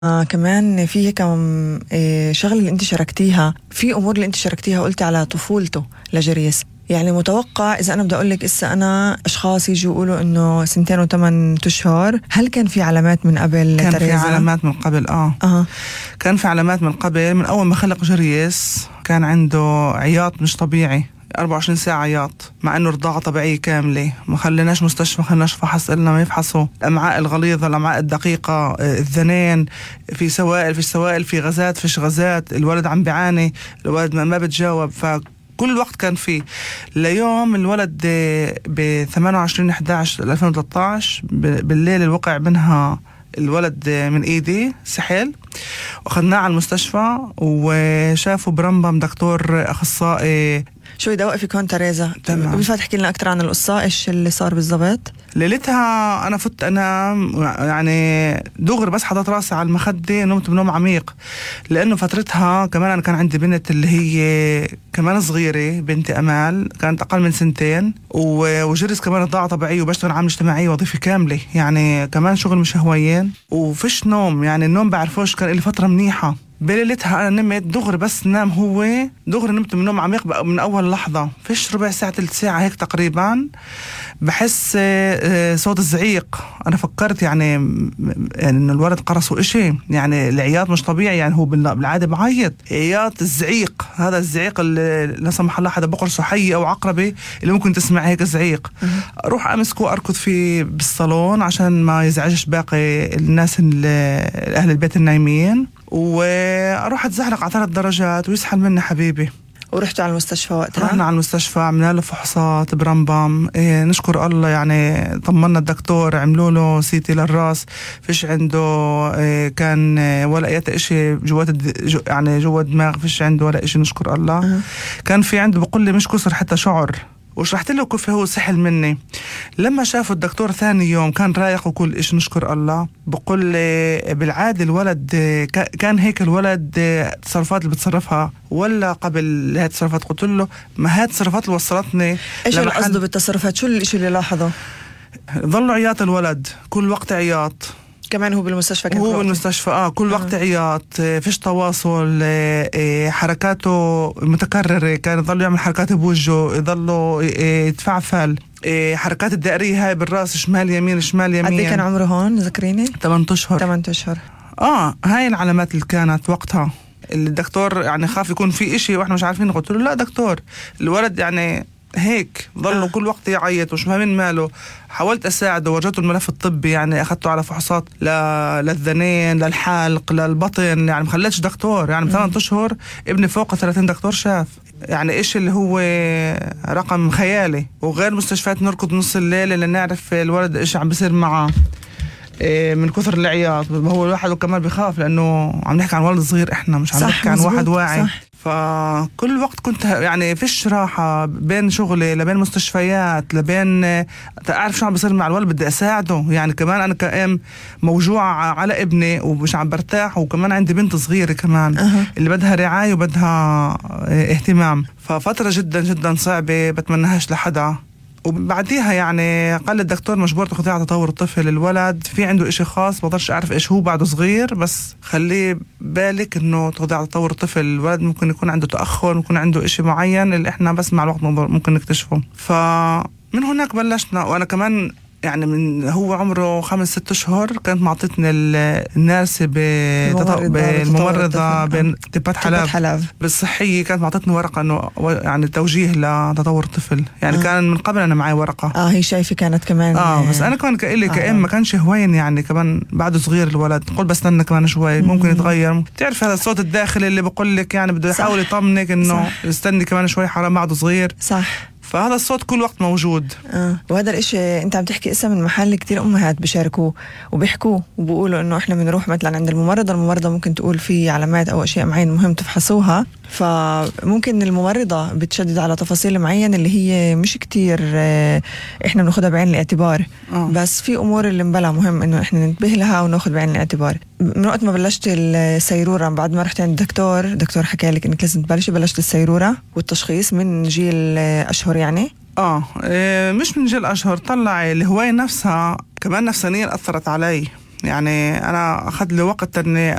كمان في هيك شغل اللي انت شاركتيها، في امور اللي انت شاركتيها قلتي على طفولته لجريس. يعني متوقع اذا انا بدي اقول لك اسا انا اشخاص يجوا يقولوا انه 2 و8 اشهر، هل كان في علامات من قبل؟ كان تريزا؟ في علامات من قبل. كان في علامات من قبل، من اول ما خلق جريس كان عنده عياط مش طبيعي، 24 ساعة عياط، مع انه رضاعة طبيعية كاملة. ما خليناش مستشفى، ما خليناش فحص، قلنا ما يفحصوا الامعاء الغليظة، الامعاء الدقيقة، الذنين، في سوائل، في سوائل، في غازات، فيش غازات. الولد عم بيعاني، الولد ما بتجاوب. كل وقت كان فيه. ليوم الولد ب 28/11/2013 بالليل الوقع منها الولد من ايدي، سحل، واخذناه على المستشفى وشافوا برمبم دكتور اخصائي. شوي بدي اوقفك هون تريزا، تمام. بينفع تحكي لنا اكثر عن القصة، ايش اللي صار بالضبط؟ ليلتها انا فت انام، يعني دغري بس حطيت راسي على المخده نمت بنوم عميق، لانه فترتها كمان انا كان عندي بنت اللي هي كمان صغيره، بنتي امال كانت اقل من 2 سنين، وجرس كمان رضاعه طبيعيه، وبشتغل عامله اجتماعيه وظيفه كامله، يعني كمان شغل مش هوايين، وفيش نوم، يعني النوم بعرفوش. كان لي فتره منيحه. بليلتها انا نمت دغري، بس نام هو دغري نمت من نوم عميق من اول لحظه، فيش ربع ساعه 3 ساعة هيك تقريبا بحس صوت الزعيق. انا فكرت يعني انه الولد قرصه اشي، يعني العياط مش طبيعي، يعني هو بالعاده بعيط، عياط الزعيق، هذا الزعيق اللي لا سمح الله حدا بقرصه حي او عقربه اللي ممكن تسمع هيك زعيق. اروح امسكه اركض فيه بالصالون عشان ما يزعجش باقي الناس اهل البيت النايمين، واروح اتزحلق على 3 درجات ويسحل مني حبيبي. ورحتوا على المستشفى وقتها؟ رحنا على المستشفى، عملنا له فحوصات برمبم، نشكر الله، يعني طمنا الدكتور، عملوا له سيتي للراس، فيش عنده كان ولا اي اشي جوات يعني جوا الدماغ، فيش عنده ولا اشي، نشكر الله. كان في عنده بقول لي مش كسر حتى شعر، وشرحت له كيف هو سحل مني. لما شافوا الدكتور ثاني يوم كان رايق وكل إيش، نشكر الله. بقول لي بالعادة الولد كان هيك، الولد التصرفات اللي بتصرفها ولا قبل هاي التصرفات؟ قلت له ما هاي التصرفات اللي وصلتني. ايش القصد بالتصرفات؟ شو الاشي اللي لاحظه؟ ظل عياط الولد كل وقت، عياط. كمان هو بالمستشفى كان هو بالمستشفى كل وقت عياط، فيش تواصل، حركاته متكررة، كان يضل يعمل حركات بوجهه، يضل يتفعفل، حركات الدائرية هاي بالراس، شمال يمين شمال يمين. قد كان عمره هون ذكريني؟ 8 أشهر. 8 أشهر. هاي العلامات اللي كانت وقتها. الدكتور يعني خاف يكون في إشي واحنا مش عارفين. قلت له لا دكتور، الولد يعني هيك ضلوا كل وقت يعيط ومش فاهمين ماله. حاولت أساعده، ورجته الملف الطبي، يعني أخذته على فحوصات للذنين، للحلق، للبطن، يعني مخلتش دكتور. يعني 8 أشهر ابني فوق 30 دكتور شاف، يعني إيش اللي هو رقم خيالي. وغير مستشفيات نركض نص الليل لنعرف الولد إيش عم بيصير معه من كثر العياط. هو الواحد كمان بيخاف لأنه عم نحكي عن ولد صغير، إحنا مش عم نحكي عن واحد واعي. صح. فكل وقت كنت يعني فيش راحة بين شغلي لبين مستشفيات لبين أعرف شو عم بصير مع الولد، بدي أساعده. يعني كمان أنا كأم موجوعة على ابني ومش عم برتاح، وكمان عندي بنت صغيرة كمان اللي بدها رعاية وبدها اهتمام. ففترة جدا جدا صعبة، بتمنهاش لحدا. وبعديها يعني قال الدكتور مجبور تاخذيه على تطور الطفل، الولد في عنده إشي خاص بقدرش أعرف إيش هو، بعده صغير، بس خليه بالك إنه تاخذيه على تطور الطفل. الولد ممكن يكون عنده تأخر، ممكن عنده إشي معين اللي إحنا بس مع الوقت ممكن نكتشفه. فمن هناك بلشنا. وأنا كمان يعني من هو عمره 5-6 أشهر كانت معطتني الناس بالممرضة بين تبات حلب بالصحية، كانت معطتني ورقة إنه يعني توجيه لتطور الطفل. يعني كان من قبل أنا معي ورقة. هي شايفة كانت كمان. بس أنا كمان كإلي كأم ما كانش هوين، يعني كمان بعده صغير الولد. قل بستنى كمان شوي ممكن يتغير. تعرف هذا الصوت الداخلي اللي بقول لك يعني بده يحاول يطمنك إنه استني كمان شوي، حرام بعده صغير. صح. فهذا الصوت كل وقت موجود. وهذا الاشي انت عم تحكي اسا من محل كتير امهات بيشاركوا وبيحكوا وبيقولوا انه احنا بنروح مثلا عند الممرضة ممكن تقول في علامات او اشياء معينة مهم تفحصوها، فممكن الممرضة بتشدد على تفاصيل معينة اللي هي مش كتير احنا بناخدها بعين الاعتبار. بس في امور اللي مبلا مهم انه احنا ننتبه لها وناخد بعين الاعتبار. من وقت ما بلشت السيرورة، بعد ما رحت عند دكتور حكى لك انك لازم تبلشي، بلشت السيرورة والتشخيص من جيل اشهر يعني؟ مش من جيل اشهر. طلع الهواية نفسها كمان نفسانيا اثرت علي. يعني أنا أخذ لي وقت أني